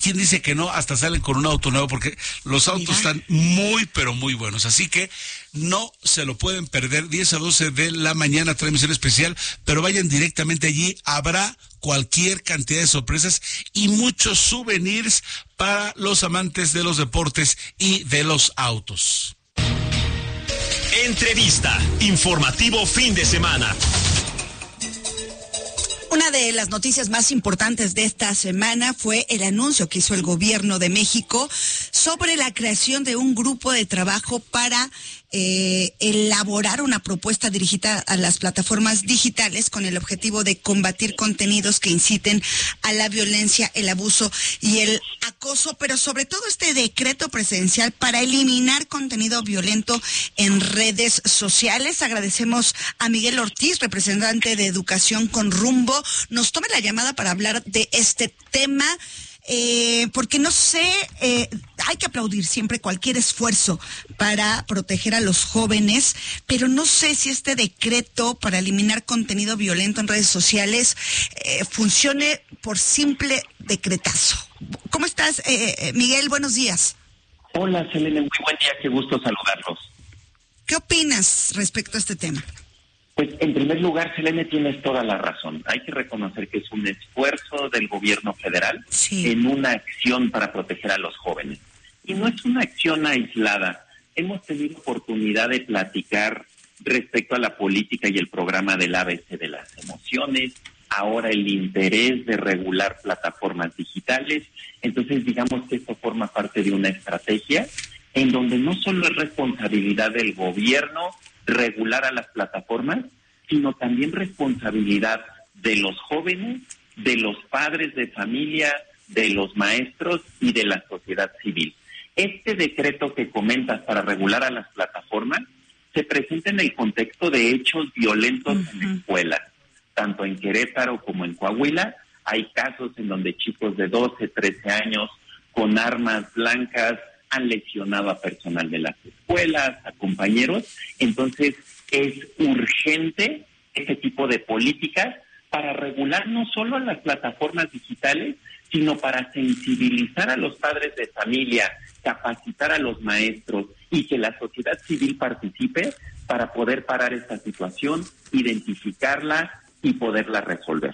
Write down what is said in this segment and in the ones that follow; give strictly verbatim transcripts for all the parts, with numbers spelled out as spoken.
¿Quién dice que no? Hasta salen con un auto nuevo porque los autos Mira. están muy, pero muy buenos. Así que no se lo pueden perder. diez a doce de la mañana, transmisión especial, pero vayan directamente allí. Habrá cualquier cantidad de sorpresas y muchos souvenirs para los amantes de los deportes y de los autos. Entrevista, informativo fin de semana. Una de las noticias más importantes de esta semana fue el anuncio que hizo el gobierno de México sobre la creación de un grupo de trabajo para eh, elaborar una propuesta dirigida a las plataformas digitales con el objetivo de combatir contenidos que inciten a la violencia, el abuso y el acoso, pero sobre todo este decreto presidencial para eliminar contenido violento en redes sociales. Agradecemos a Miguel Ortiz, representante de Educación con Rumbo, nos tome la llamada para hablar de este tema. Eh, porque no sé, eh, hay que aplaudir siempre cualquier esfuerzo para proteger a los jóvenes, pero no sé si este decreto para eliminar contenido violento en redes sociales eh, funcione por simple decretazo. ¿Cómo estás, eh, Miguel? Buenos días. Hola, Selene, muy buen día, qué gusto saludarlos. ¿Qué opinas respecto a este tema? Pues en primer lugar, Selene, tienes toda la razón. Hay que reconocer que es un esfuerzo del gobierno federal sí. en una acción para proteger a los jóvenes. Y no es una acción aislada. Hemos tenido oportunidad de platicar respecto a la política y el programa del A B C de las emociones, ahora el interés de regular plataformas digitales. Entonces, digamos que esto forma parte de una estrategia en donde no solo es responsabilidad del gobierno regular a las plataformas, sino también responsabilidad de los jóvenes, de los padres de familia, de los maestros y de la sociedad civil. Este decreto que comentas para regular a las plataformas se presenta en el contexto de hechos violentos uh-huh. en escuelas, tanto en Querétaro como en Coahuila. Hay casos en donde chicos de doce, trece años con armas blancas han lesionado a personal de las escuelas, a compañeros. Entonces, es urgente ese tipo de políticas para regular no solo a las plataformas digitales, sino para sensibilizar a los padres de familia, capacitar a los maestros y que la sociedad civil participe para poder parar esta situación, identificarla y poderla resolver.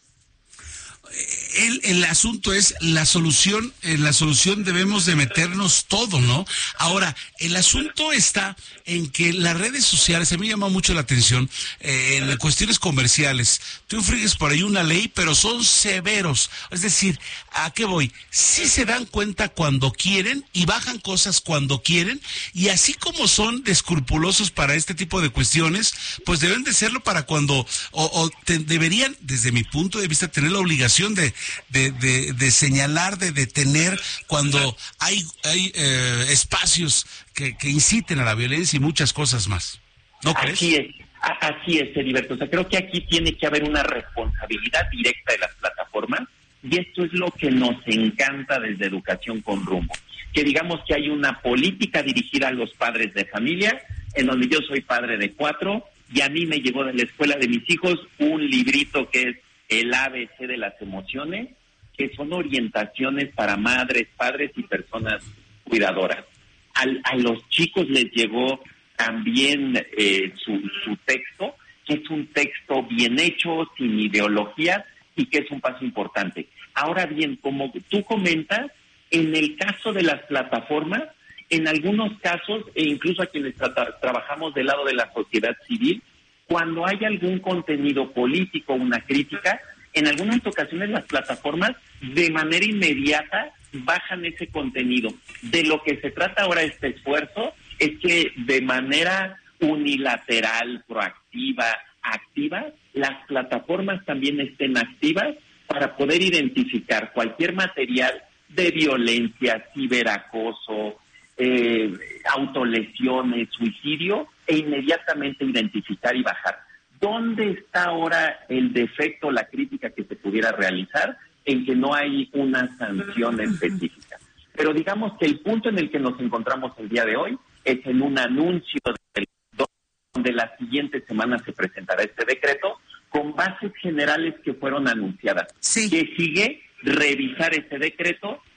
El, el asunto es la solución, en la solución debemos de meternos todo, ¿no? Ahora, el asunto está en que las redes sociales, a mí me llama mucho la atención, eh, en cuestiones comerciales, tú infringes por ahí una ley, pero son severos, es decir, ¿a qué voy? Sí se dan cuenta cuando quieren y bajan cosas cuando quieren, y así como son de escrupulosos para este tipo de cuestiones, pues deben de serlo para cuando, o, o te, deberían, desde mi punto de vista, tener la obligación de, de, de, de señalar, de detener cuando hay, hay eh, espacios que, que inciten a la violencia y muchas cosas más. ¿No crees? Así es, así es, Heriberto. O sea, creo que aquí tiene que haber una responsabilidad directa de las plataformas y esto es lo que nos encanta desde Educación con Rumbo. Que digamos que hay una política dirigida a los padres de familia, en donde yo soy padre de cuatro y a mí me llegó de la escuela de mis hijos un librito que es el A B C de las emociones, que son orientaciones para madres, padres y personas cuidadoras. Al, a los chicos les llegó también eh, su, su texto, que es un texto bien hecho, sin ideología, y que es un paso importante. Ahora bien, como tú comentas, en el caso de las plataformas, en algunos casos, e incluso a quienes tra- trabajamos del lado de la sociedad civil, cuando hay algún contenido político, una crítica, en algunas ocasiones las plataformas de manera inmediata bajan ese contenido. De lo que se trata ahora este esfuerzo es que de manera unilateral, proactiva, activa, las plataformas también estén activas para poder identificar cualquier material de violencia, ciberacoso, eh, autolesiones, suicidio, e inmediatamente identificar y bajar. ¿Dónde está ahora el defecto, la crítica que se pudiera realizar? En que no hay una sanción específica. Pero digamos que el punto en el que nos encontramos el día de hoy es en un anuncio del donde la siguiente semana se presentará este decreto con bases generales que fueron anunciadas. Sí. Que sigue revisar ese decreto